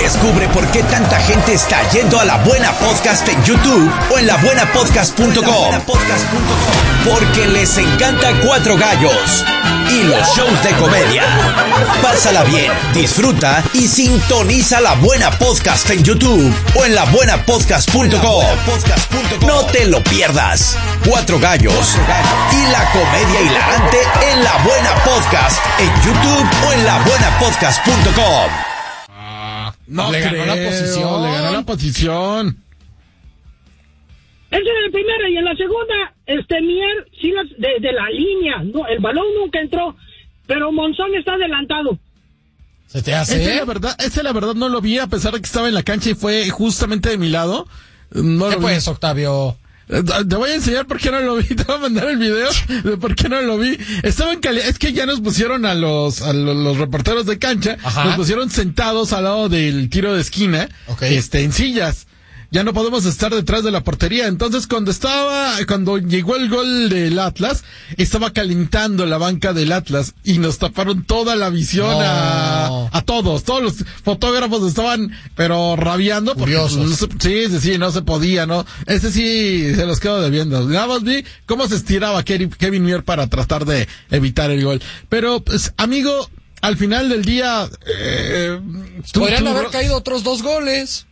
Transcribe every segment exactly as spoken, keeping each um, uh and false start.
Descubre por qué tanta gente está yendo a La Buena Podcast en YouTube o en la buena podcast punto com. Porque les encanta Cuatro Gallos y los shows de comedia. Pásala bien, disfruta y sintoniza La Buena Podcast en YouTube o en la buena podcast punto com. No te lo pierdas. Cuatro Gallos y la comedia hilarante en La Buena Podcast en YouTube o en la buena podcast punto com. No le creo, ganó la posición. le ganó la posición. Esa es la primera, y en la segunda, este Mier, sí, las, de, de la línea, no, el balón nunca entró, pero Monzón está adelantado. ¿Se te hace? Ese la verdad, ese la verdad no lo vi, a pesar de que estaba en la cancha y fue justamente de mi lado. No ¿Qué lo pues, vi. Octavio? Te voy a enseñar por qué no lo vi, te voy a mandar el video de por qué no lo vi. Estaba en cali- es que ya nos pusieron a los, a los, los reporteros de cancha, Ajá. nos pusieron sentados al lado del tiro de esquina, Okay. este, en sillas. Ya no podemos estar detrás de la portería. Entonces, cuando estaba, cuando llegó el gol del Atlas, estaba calentando la banca del Atlas y nos taparon toda la visión No. a, a todos. Todos los fotógrafos estaban, pero rabiando. Porque, Furiosos. no se- sí, sí, sí, no se podía, ¿no? Ese sí se los quedo debiendo. Nada más vi cómo se estiraba Kevin, Kevin Mier para tratar de evitar el gol. Pero, pues, amigo, al final del día, eh, tú- Podrían tú- haber caído otros dos goles.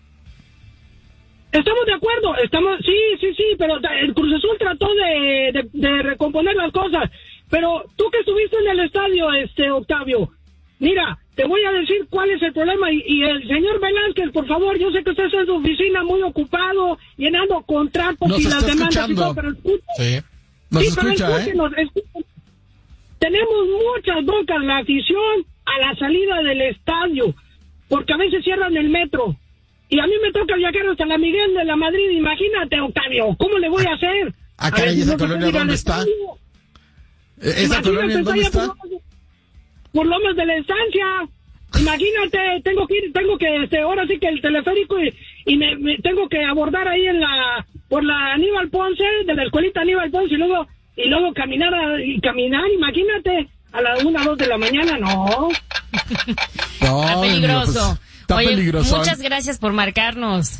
Estamos de acuerdo, estamos, sí, sí, sí, pero el Cruz Azul trató de, de, de recomponer las cosas. Pero tú que estuviste en el estadio, este Octavio, mira, te voy a decir cuál es el problema. Y, y el señor Velázquez, por favor, yo sé que usted está en su oficina muy ocupado, llenando contratos Nos y está las demandas y escuchando. todo, pero escucha, Sí. nos sí, pero escucha, ¿eh? escúchenos, escúchenos. Tenemos muchas broncas, la afición a la salida del estadio, porque a veces cierran el metro. Y a mí me toca viajar hasta la Miguel de la Madrid, imagínate, Octavio, ¿cómo le voy a hacer? Ah, A caray, ver, ¿esa no se colonia puede ir al dónde está? estadio. ¿Esa Imagínate, colonia en dónde allá está? Por Lomas, por Lomas de la Estancia. Imagínate, tengo que ir, tengo que, este, ahora sí que el teleférico y, y me, me tengo que abordar ahí en la, por la Aníbal Ponce, de la escuelita Aníbal Ponce, y luego, y luego caminar a, y caminar, imagínate, a las una, dos de la mañana, no. No, Está peligroso. pues, está Oye, peligroso. muchas gracias por marcarnos.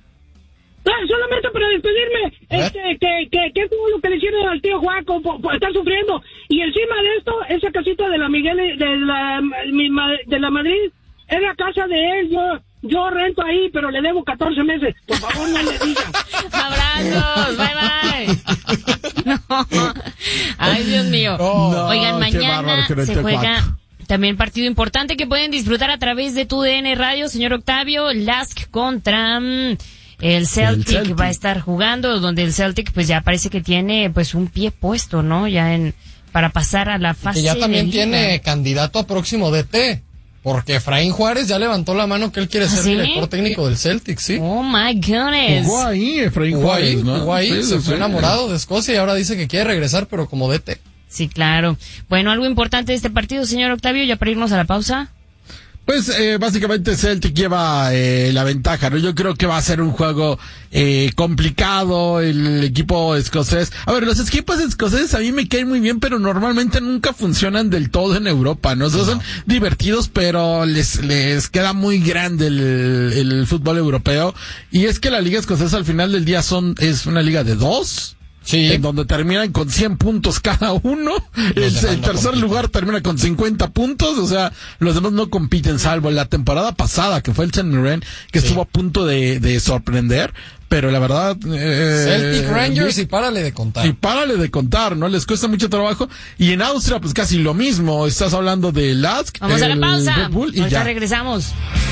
No, solamente para despedirme, ¿Eh? este, que, que, que fue lo que le hicieron al tío Juaco por, por estar sufriendo. Y encima de esto, esa casita de la Miguel, de la, mi ma- de la Madrid, es la casa de él. Yo, yo rento ahí, pero le debo catorce meses. Por favor, no le digan. Abrazos, bye bye. No. Ay, Dios mío. No, Oigan, qué bárbaro mañana que no se te juega cuac. también partido importante que pueden disfrutar a través de tu D N Radio, señor Octavio. Lask contra mm, el Celtic, El Celtic. va a estar jugando, donde el Celtic pues ya parece que tiene pues un pie puesto, ¿no? Ya en para pasar a la fase Que ya también de liga. tiene candidato a próximo D T. Porque Efraín Juárez ya levantó la mano que él quiere ser ¿Sí? director técnico del Celtic, sí. Oh my goodness. Jugó ahí Efraín Jugó ahí, Juárez, ¿no? jugó ahí, Sí, se sí, fue sí. enamorado de Escocia y ahora dice que quiere regresar, pero como D T. Sí, claro. Bueno, algo importante de este partido, señor Octavio, ya para irnos a la pausa. Pues eh, básicamente Celtic lleva eh, la ventaja, ¿no? Yo creo que va a ser un juego eh, complicado, el equipo escocés. A ver, los equipos escoceses a mí me caen muy bien, pero normalmente nunca funcionan del todo en Europa, ¿no? O sea, son divertidos, pero les les queda muy grande el, el fútbol europeo. Y es que la liga escocesa al final del día son es una liga de dos. Sí. En donde terminan con cien puntos cada uno. El, demás el no tercer compiten. lugar termina con cincuenta puntos. O sea, los demás no compiten, salvo la temporada pasada, que fue el Saint Mirren, que Sí. estuvo a punto de, de sorprender. Pero la verdad... Eh, Celtic Rangers y párale de contar. y párale de contar, ¿no? Les cuesta mucho trabajo. Y en Austria, pues casi lo mismo. Estás hablando de Lask, Vamos a la el pausa. Red Bull, y Ahorita ya. regresamos.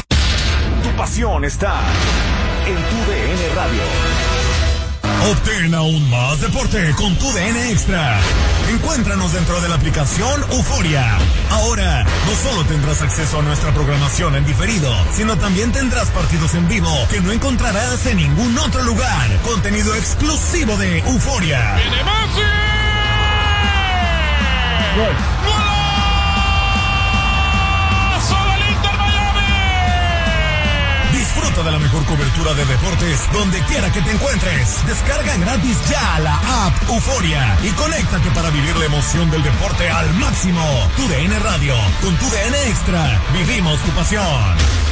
Tu pasión está en tu D N Radio. Obtén aún más deporte con tu D N Extra. Encuéntranos dentro de la aplicación Euforia. Ahora, no solo tendrás acceso a nuestra programación en diferido, sino también tendrás partidos en vivo que no encontrarás en ningún otro lugar. Contenido exclusivo de Euforia. Disfruta de la mejor cobertura de deportes donde quiera que te encuentres. Descarga gratis ya la app Euforia y conéctate para vivir la emoción del deporte al máximo. Tu D N Radio, con tu D N Extra, vivimos tu pasión.